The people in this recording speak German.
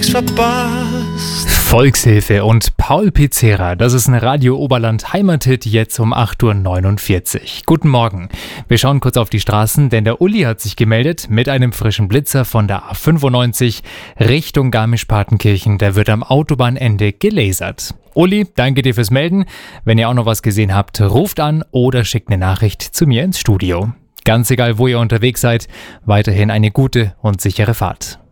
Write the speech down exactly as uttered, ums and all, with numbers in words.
verpasst. Volkshilfe und Paul Pizzera, das ist ein Radio Oberland Heimathit jetzt um acht Uhr neunundvierzig. Guten Morgen. Wir schauen kurz auf die Straßen, denn der Uli hat sich gemeldet mit einem frischen Blitzer von der A fünfundneunzig Richtung Garmisch-Partenkirchen. Der wird am Autobahnende gelasert. Uli, danke dir fürs Melden. Wenn ihr auch noch was gesehen habt, ruft an oder schickt eine Nachricht zu mir ins Studio. Ganz egal, wo ihr unterwegs seid, weiterhin eine gute und sichere Fahrt.